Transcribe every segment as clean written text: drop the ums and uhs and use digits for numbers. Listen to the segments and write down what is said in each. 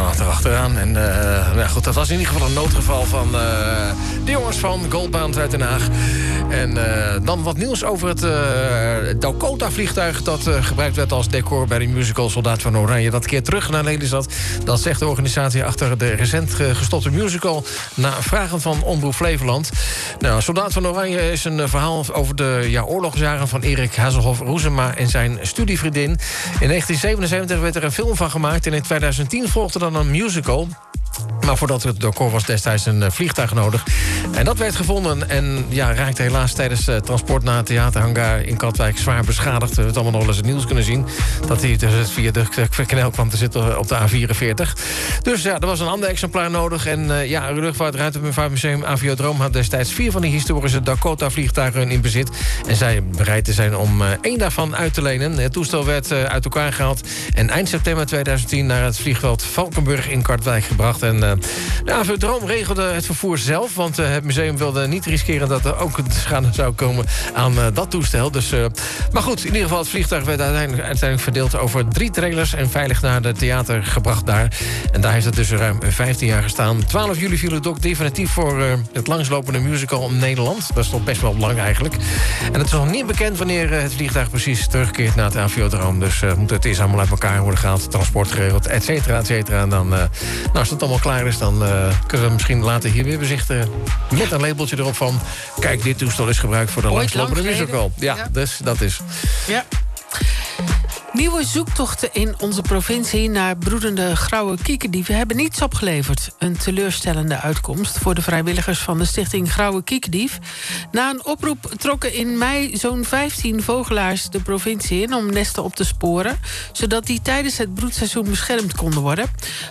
erachteraan. En goed, dat was in ieder geval een noodgeval van de jongens van Goldband uit Den Haag. En dan wat nieuws over het Dakota-vliegtuig... dat gebruikt werd als decor bij de musical Soldaat van Oranje. Dat keert terug naar Lelystad. Dat zegt de organisatie achter de recent gestopte musical... na vragen van Omroep Flevoland. Nou, Soldaat van Oranje is een verhaal over de oorlogsjaren... van Erik Hazelhoff-Roesema en zijn studievriendin. In 1977 werd er een film van gemaakt... en in 2010 volgde dan een musical... Maar voordat het decor was destijds een vliegtuig nodig. En dat werd gevonden en raakte helaas tijdens transport naar het theaterhangar in Katwijk zwaar beschadigd. We hebben het allemaal nog wel eens het nieuws kunnen zien. Dat hij dus via de kanaal kwam te zitten op de A44. Dus er was een ander exemplaar nodig. En het Luchtvaartruimtemuseum Aviodroom had destijds 4 van die historische Dakota-vliegtuigen in bezit. En zij bereid te zijn om 1 daarvan uit te lenen. Het toestel werd uit elkaar gehaald en eind september 2010 naar het vliegveld Valkenburg in Katwijk gebracht. En de Aviodroom regelde het vervoer zelf... want het museum wilde niet riskeren dat er ook een schade zou komen aan dat toestel. Dus, maar goed, in ieder geval het vliegtuig werd uiteindelijk verdeeld over 3 trailers... en veilig naar het theater gebracht daar. En daar heeft het dus ruim 15 jaar gestaan. 12 juli viel het ook definitief voor het langslopende musical in Nederland. Dat is toch best wel lang eigenlijk. En het is nog niet bekend wanneer het vliegtuig precies terugkeert naar het Aviodroom. Dus moet het eerst allemaal uit elkaar worden gehaald, transport geregeld, et cetera, et cetera. En dan, als het allemaal klaar is, dan kunnen we misschien later hier weer bezichtigen... met een labeltje erop van... kijk, dit toestel is gebruikt voor de langslopende musical. Ja, dus dat is... Ja. Nieuwe zoektochten in onze provincie naar broedende grauwe kiekerdieven hebben niets opgeleverd. Een teleurstellende uitkomst voor de vrijwilligers van de stichting Grauwe Kiekendief. Na een oproep trokken in mei zo'n 15 vogelaars de provincie in om nesten op te sporen, zodat die tijdens het broedseizoen beschermd konden worden.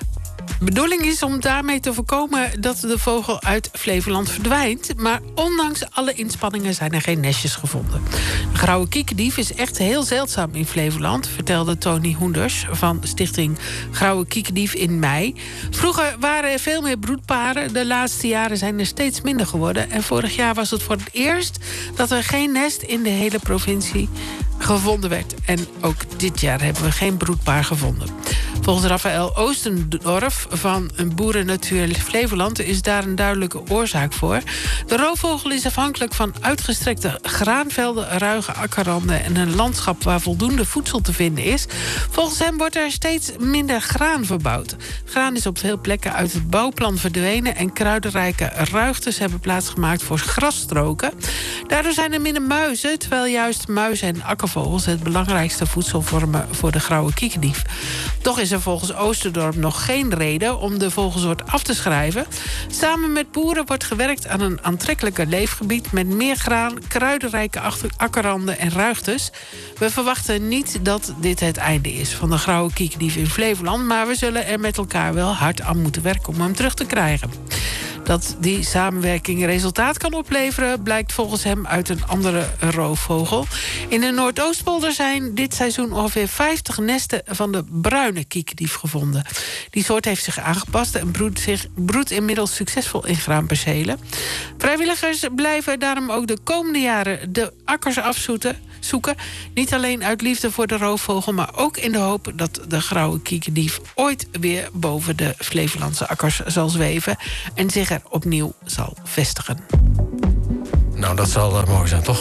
De bedoeling is om daarmee te voorkomen dat de vogel uit Flevoland verdwijnt. Maar ondanks alle inspanningen zijn er geen nestjes gevonden. De grauwe kiekendief is echt heel zeldzaam in Flevoland, vertelde Tony Hoenders van stichting Grauwe Kiekendief in mei. Vroeger waren er veel meer broedparen. De laatste jaren zijn er steeds minder geworden. En vorig jaar was het voor het eerst dat er geen nest in de hele provincie gevonden werd. En ook dit jaar hebben we geen broedpaar gevonden. Volgens Raphaël Oostendorf van een Boerennatuur Flevoland is daar een duidelijke oorzaak voor. De roofvogel is afhankelijk van uitgestrekte graanvelden, ruige akkerranden en een landschap waar voldoende voedsel te vinden is. Volgens hem wordt er steeds minder graan verbouwd. Graan is op veel plekken uit het bouwplan verdwenen en kruidenrijke ruigtes hebben plaatsgemaakt voor grasstroken. Daardoor zijn er minder muizen, terwijl juist muizen en akkervogels het belangrijkste voedsel vormen voor de grauwe kiekendief. Toch is er volgens Oosterdorp nog geen reden om de vogelsoort af te schrijven. Samen met boeren wordt gewerkt aan een aantrekkelijker leefgebied met meer graan, kruidenrijke akkerranden en ruigtes. We verwachten niet dat dit het einde is van de grauwe kiekendief in Flevoland, maar we zullen er met elkaar wel hard aan moeten werken om hem terug te krijgen. Dat die samenwerking resultaat kan opleveren blijkt volgens hem uit een andere roofvogel. In de Noordoostpolder zijn dit seizoen ongeveer 50 nesten van de bruine kiekendief gevonden. Die soort heeft zich aangepast en broedt inmiddels succesvol in graanpercelen. Vrijwilligers blijven daarom ook de komende jaren de akkers afzoeken. Niet alleen uit liefde voor de roofvogel, maar ook in de hoop dat de grauwe kiekendief ooit weer boven de Flevolandse akkers zal zweven en zich er opnieuw zal vestigen. Nou, dat zal mooi zijn, toch?